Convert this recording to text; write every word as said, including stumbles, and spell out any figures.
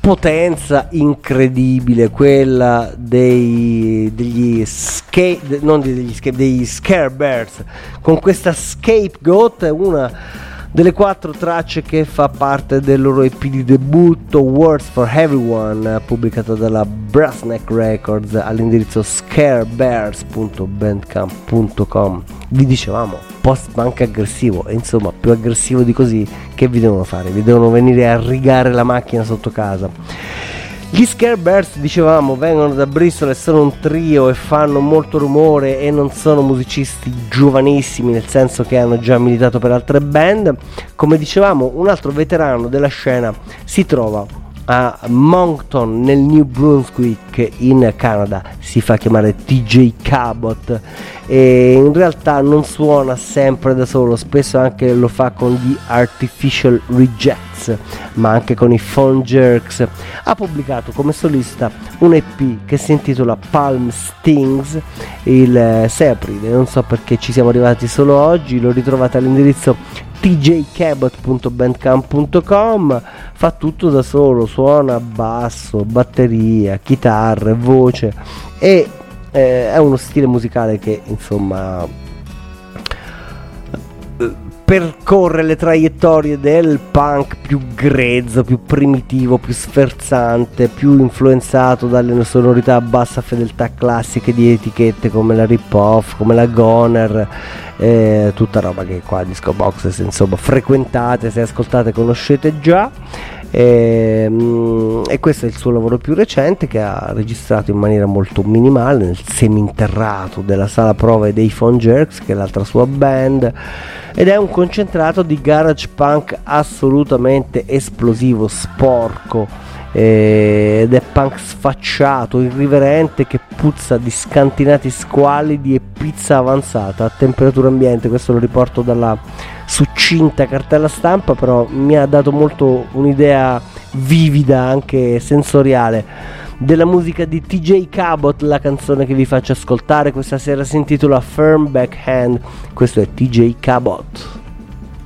potenza incredibile, quella dei degli scape, non degli scape, degli Scare Bears, con questa Scapegoat, una delle quattro tracce che fa parte del loro E P di debutto Words for Everyone, pubblicato dalla Brassneck Records all'indirizzo scarebears punto bandcamp punto com. Vi dicevamo post-punk aggressivo, e insomma più aggressivo di così che vi devono fare? Vi devono venire a rigare la macchina sotto casa. Gli Scare Bears, dicevamo, vengono da Bristol e sono un trio e fanno molto rumore e non sono musicisti giovanissimi, nel senso che hanno già militato per altre band. Come dicevamo, un altro veterano della scena si trova a Moncton nel New Brunswick in Canada, si fa chiamare T J Cabot e in realtà non suona sempre da solo, spesso anche lo fa con gli Artificial Rejects, ma anche con i Phone Jerks. Ha pubblicato come solista un E P che si intitola Palm Stings il sei aprile, non so perché ci siamo arrivati solo oggi, lo ritrovate all'indirizzo t j cabot punto bandcamp punto com. Fa tutto da solo, suona basso, batteria, chitarre, voce e eh, è uno stile musicale che insomma percorre le traiettorie del punk più grezzo, più primitivo, più sferzante, più influenzato dalle sonorità a bassa fedeltà classiche di etichette come la Rip Off, come la Goner, eh, tutta roba che qua Disco Boxes insomma frequentate, se ascoltate conoscete già. E, e questo è il suo lavoro più recente, che ha registrato in maniera molto minimale nel seminterrato della sala prove dei Phone Jerks, che è l'altra sua band, ed è un concentrato di garage punk assolutamente esplosivo, sporco, eh, ed è punk sfacciato, irriverente, che puzza di scantinati squallidi e pizza avanzata a temperatura ambiente. Questo lo riporto dalla succinta cartella stampa, però mi ha dato molto un'idea vivida, anche sensoriale, della musica di T J Cabot. La canzone che vi faccio ascoltare questa sera si intitola Firm Backhand. Questo è T J Cabot.